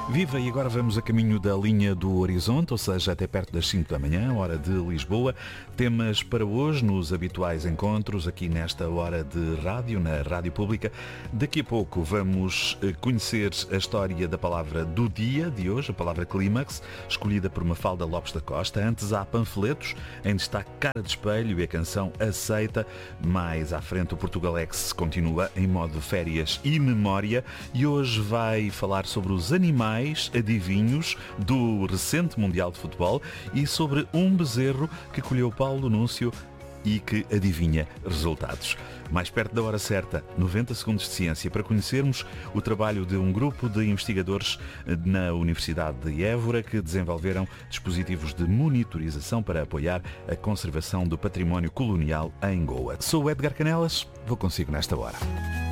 Viva, e agora vamos a caminho da linha do horizonte, ou seja, até perto das 5 da manhã, hora de Lisboa. Temas para hoje nos habituais encontros aqui nesta hora de rádio, na Rádio Pública. Daqui a pouco vamos conhecer a história da palavra do dia de hoje, a palavra clímax, escolhida por Mafalda Lopes da Costa. Antes há panfletos, em destaque Cara de Espelho e a canção Aceita. Mais à frente o Portugalex continua em modo férias e memória e hoje vai falar sobre os animais adivinhos do recente Mundial de Futebol e sobre um bezerro que colheu Paulo Núncio e que adivinha resultados. Mais perto da hora certa, 90 segundos de ciência, para conhecermos o trabalho de um grupo de investigadores na Universidade de Évora que desenvolveram dispositivos de monitorização para apoiar a conservação do património colonial em Goa. Sou Edgar Canelas, vou consigo nesta hora.